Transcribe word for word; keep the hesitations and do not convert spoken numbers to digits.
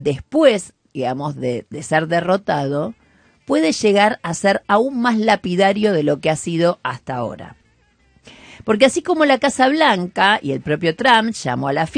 después, digamos, de, de ser derrotado, puede llegar a ser aún más lapidario de lo que ha sido hasta ahora. Porque así como la Casa Blanca y el propio Trump llamó a la